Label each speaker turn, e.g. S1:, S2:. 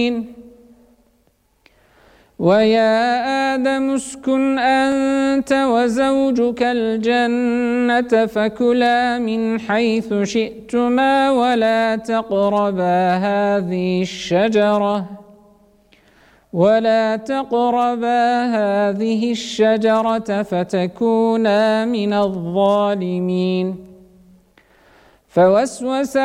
S1: ويا آدم اسكن أنت وزوجك الجنة فكلا من حيث شئتما ولا تقربا هذه الشجرة فتكونا من الظالمين. فوسوس